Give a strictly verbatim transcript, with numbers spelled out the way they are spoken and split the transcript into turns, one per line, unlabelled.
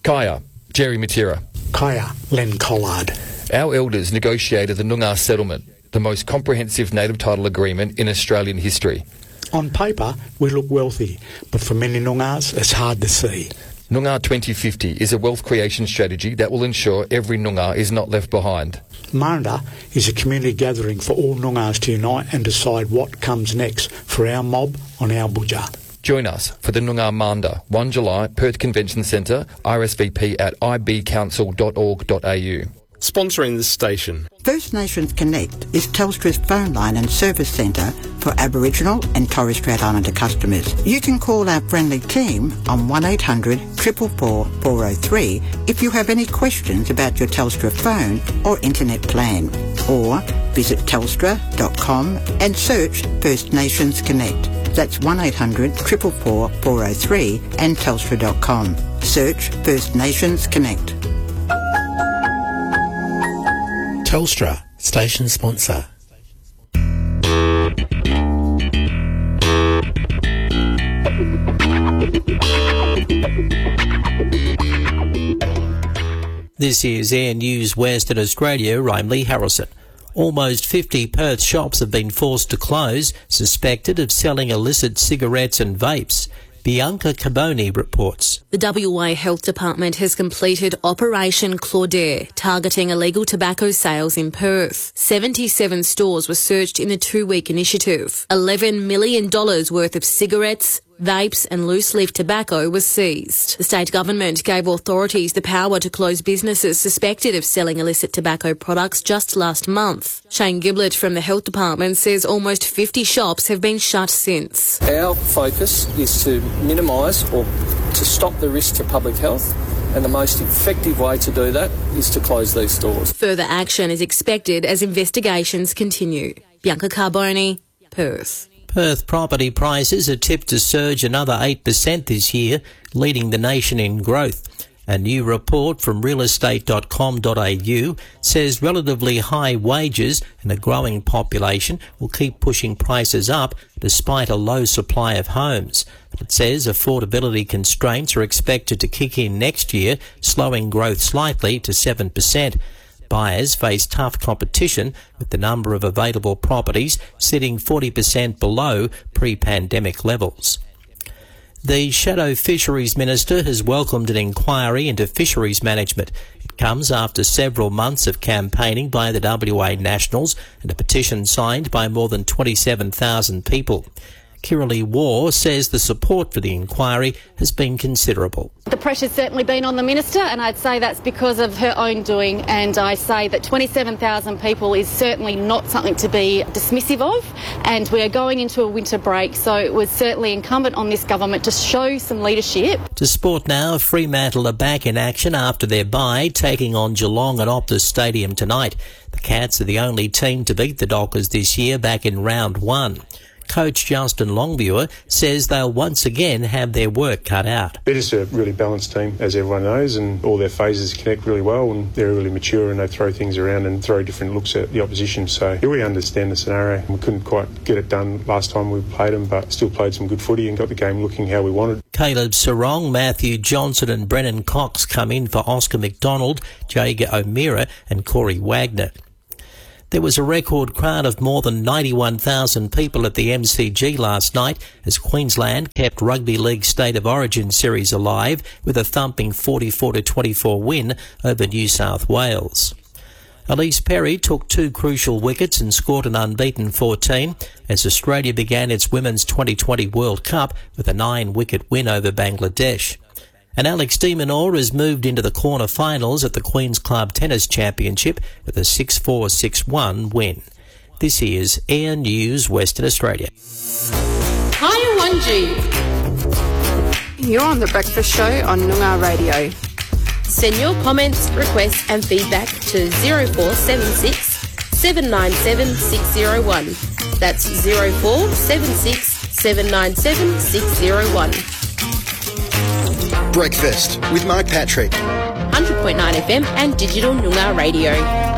Kaya, Jerry Matera.
Kaya, Len Collard.
Our elders negotiated the Noongar Settlement, the most comprehensive native title agreement in Australian history.
On paper, we look wealthy, but for many Noongars, it's hard to see.
Noongar twenty fifty is a wealth creation strategy that will ensure every Noongar is not left behind.
Marnda is a community gathering for all Noongars to unite and decide what comes next for our mob on our budja.
Join us for the Noongar Marnda, first of July, Perth Convention Centre, R S V P at i b council dot org dot a u.
Sponsoring this station.
First Nations Connect is Telstra's phone line and service centre for Aboriginal and Torres Strait Islander customers. You can call our friendly team on one eight hundred, four four four, four oh three if you have any questions about your Telstra phone or internet plan. Or visit telstra dot com and search First Nations Connect. That's one eight hundred, four four four, four oh three and telstra dot com. Search First Nations Connect.
Telstra, station sponsor.
This is Air News Western Australia. I'm Lee Harrison. Almost fifty Perth shops have been forced to close, suspected of selling illicit cigarettes and vapes. Bianca Caboni reports.
The W A Health Department has completed Operation Claudette, targeting illegal tobacco sales in Perth. seventy-seven stores were searched in the two-week initiative. eleven million dollars worth of cigarettes, vapes and loose-leaf tobacco was seized. The state government gave authorities the power to close businesses suspected of selling illicit tobacco products just last month. Shane Giblett from the Health Department says almost fifty shops have been shut since.
Our focus is to minimise or to stop the risk to public health, and the most effective way to do that is to close these stores.
Further action is expected as investigations continue. Bianca Carboni, Perth.
Perth property prices are tipped to surge another eight percent this year, leading the nation in growth. A new report from real estate dot com dot a u says relatively high wages and a growing population will keep pushing prices up despite a low supply of homes. But it says affordability constraints are expected to kick in next year, slowing growth slightly to seven percent. Buyers face tough competition, with the number of available properties sitting forty percent below pre-pandemic levels. The Shadow Fisheries Minister has welcomed an inquiry into fisheries management. It comes after several months of campaigning by the W A Nationals and a petition signed by more than twenty-seven thousand people. Kiralee Waugh says the support for the inquiry has been considerable.
The pressure's certainly been on the Minister, and I'd say that's because of her own doing, and I say that twenty-seven thousand people is certainly not something to be dismissive of, and we are going into a winter break, so it was certainly incumbent on this government to show some leadership.
To sport now, Fremantle are back in action after their bye, taking on Geelong at Optus Stadium tonight. The Cats are the only team to beat the Dockers this year back in round one. Coach Justin Longviewer says they'll once again have their work cut out.
They're just a really balanced team, as everyone knows, and all their phases connect really well, and they're really mature and they throw things around and throw different looks at the opposition. So yeah, we understand the scenario. We couldn't quite get it done last time we played them, but still played some good footy and got the game looking how we wanted.
Caleb Sarong, Matthew Johnson and Brennan Cox come in for Oscar McDonald, Jager O'Meara and Corey Wagner. There was a record crowd of more than ninety-one thousand people at the M C G last night as Queensland kept Rugby League State of Origin series alive with a thumping forty-four to twenty-four win over New South Wales. Elise Perry took two crucial wickets and scored an unbeaten fourteen as Australia began its Women's twenty twenty World Cup with a nine-wicket win over Bangladesh. And Alex de Minaur has moved into the quarter-finals at the Queen's Club Tennis Championship with a six four, six one win. This is Air News Western Australia.
Hi, Wanji. You're on The Breakfast Show on Noongar Radio.
Send your comments, requests and feedback to zero four seven six, seven nine seven, six zero one. That's zero four seven six, seven nine seven, six zero one.
Breakfast with Mark Patrick.
one hundred point nine F M and digital Noongar Radio.